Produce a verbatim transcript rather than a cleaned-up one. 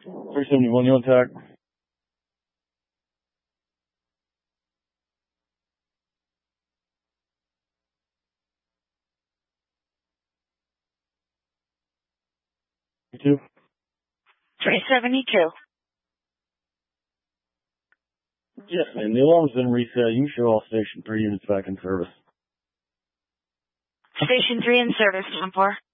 three seventy-one, you on tack? You too? three seventy-two. Yes, man. The alarm's been reset. You can show all Station three units back in service. Station three in service, ten four.